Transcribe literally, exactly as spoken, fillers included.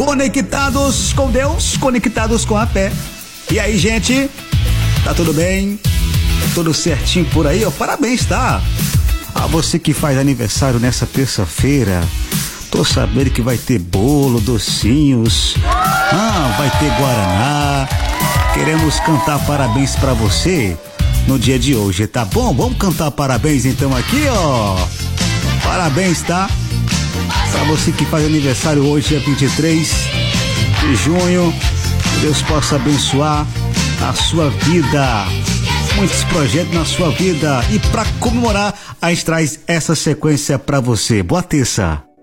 conectados com Deus, conectados com a fé. E aí, gente? Tá tudo bem? Tudo certinho por aí? Ó, parabéns, tá? A você que faz aniversário nessa terça-feira. Tô sabendo que vai ter bolo, docinhos. Ah, vai ter guaraná. Queremos cantar parabéns pra você no dia de hoje, tá bom? Vamos cantar parabéns então aqui, ó. Parabéns, tá? Pra você que faz aniversário hoje, dia vinte e três de junho. Que Deus possa abençoar a sua vida. Muitos projetos na sua vida. E pra comemorar, a gente traz essa sequência pra você. Boa terça.